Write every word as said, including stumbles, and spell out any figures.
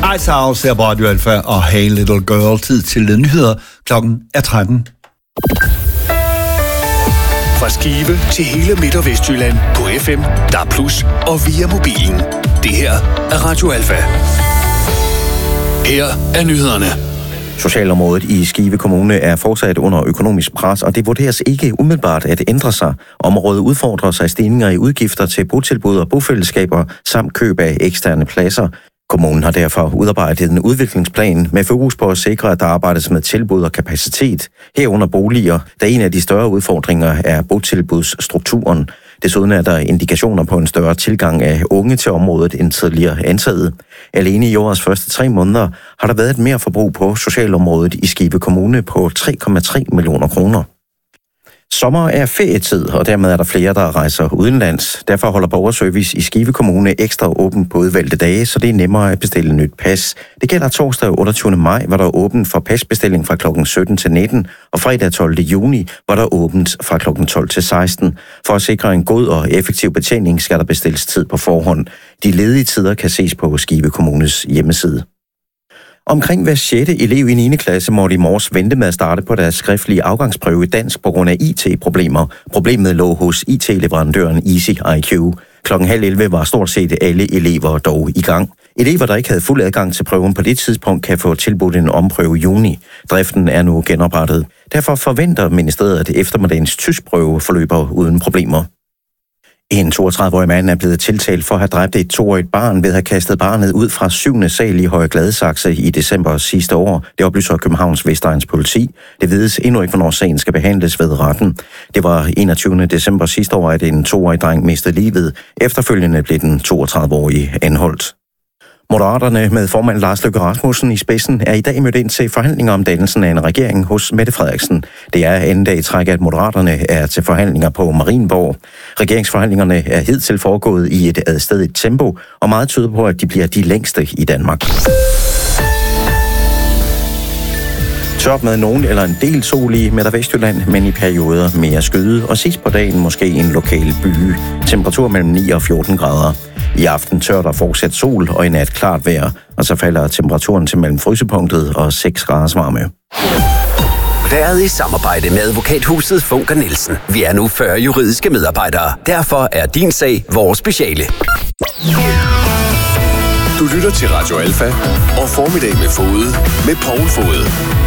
Hej, Savs, her på Radio Alfa og Hey Little Girl. Tid til nyheder. Klokken er tretten. Fra Skive til hele Midt- og Vestjylland på F M, D A B plus, og via mobilen. Det her er Radio Alfa. Her er nyhederne. Socialområdet i Skive Kommune er fortsat under økonomisk pres, og det vurderes ikke umiddelbart at ændre sig. Området udfordrer sig stigninger i udgifter til botilbud og bofællesskaber samt køb af eksterne pladser. Kommunen har derfor udarbejdet en udviklingsplan med fokus på at sikre, at der arbejdes med tilbud og kapacitet herunder boliger, da en af de større udfordringer er botilbudsstrukturen. Desuden er der indikationer på en større tilgang af unge til området end tidligere antaget. Alene i årets første tre måneder har der været et mere forbrug på socialområdet i Skive Kommune på tre komma tre millioner kroner. Sommer er ferietid, og dermed er der flere, der rejser udenlands. Derfor holder Borgerservice i Skive Kommune ekstra åben på udvalgte dage, så det er nemmere at bestille nyt pas. Det gælder torsdag otteogtyvende maj, hvor der er åbent for pasbestilling fra klokken sytten til nitten, og fredag tolvte juni, hvor der er åbent fra klokken tolv til seksten. For at sikre en god og effektiv betjening skal der bestilles tid på forhånd. De ledige tider kan ses på Skive Kommunes hjemmeside. Omkring hver sjette elev i niende klasse måtte i morges vente med at starte på deres skriftlige afgangsprøve i dansk på grund af I T-problemer. Problemet lå hos I T-leverandøren Easy I Q. Klokken halv elleve var stort set alle elever dog i gang. Elever, der ikke havde fuld adgang til prøven på det tidspunkt, kan få tilbudt en omprøve i juni. Driften er nu genoprettet. Derfor forventer ministeriet, at eftermiddagens tyskprøve forløber uden problemer. En toogtredive-årig mand er blevet tiltalt for at have dræbt et toårigt barn ved at have kastet barnet ud fra syvende sal i Høje Gladsaxe i december sidste år. Det oplyser Københavns Vestegns politi. Det vides endnu ikke, hvornår sagen skal behandles ved retten. Det var enogtyvende december sidste år, at en toårig dreng mistede livet. Efterfølgende blev den toogtredive-årige anholdt. Moderaterne med formand Lars Løkke Rasmussen i spidsen er i dag mødt ind til forhandlinger om dannelsen af en regering hos Mette Frederiksen. Det er anden dag i træk, at Moderaterne er til forhandlinger på Marienborg. Regeringsforhandlingerne er hidtil foregået i et adstedigt tempo, og meget tyder på, at de bliver de længste i Danmark. Tørt med nogen eller en del sol i Midt- og Vestjylland, men i perioder mere skyde, og sidst på dagen måske en lokal byge. Temperatur mellem ni og fjorten grader. I aften tørt og fortsat sol og i nat klart vejr, og så falder temperaturen til mellem frysepunktet og seks graders varme. Været i samarbejde med advokathuset Funker Nielsen. Vi er nu fyrre juridiske medarbejdere. Derfor er din sag vores speciale. Du lytter til Radio Alfa og Formiddag med Fode med Poul Fode.